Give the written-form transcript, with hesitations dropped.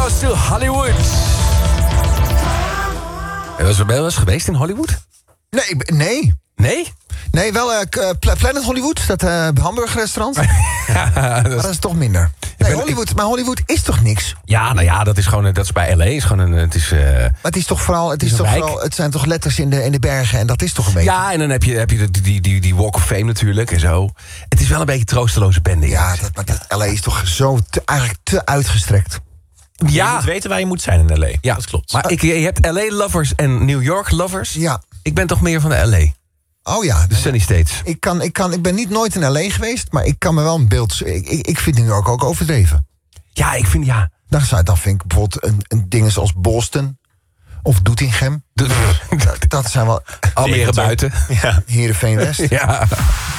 goes to Hollywood. Ben je wel eens geweest in Hollywood? Nee. Nee? Nee, wel Planet Hollywood, dat hamburgerrestaurant. Maar dat is toch minder. Nee, Hollywood, maar Hollywood is toch niks? Ja, nou ja, dat is bij L.A. Is gewoon een, maar het is toch vooral, het zijn toch letters in de bergen en dat is toch een beetje... Ja, en dan heb je die Walk of Fame natuurlijk en zo. Het is wel een beetje troosteloze bende. Ja, dat L.A. is toch zo eigenlijk te uitgestrekt. Ja. Je moet weten waar je moet zijn in L.A. Ja, dat klopt. Maar je hebt L.A.-lovers en New York-lovers. Ja. Ik ben toch meer van de L.A. Oh ja. De Sunny States. Ik ben niet nooit in L.A. geweest, maar ik kan me wel een beeld... Ik vind New York ook overdreven. Ja, ik vind, ja... Dan vind ik bijvoorbeeld een dingen zoals Boston of Doetinchem. Dat zijn wel... Almere buiten. Ja. Heerenveen West. Ja.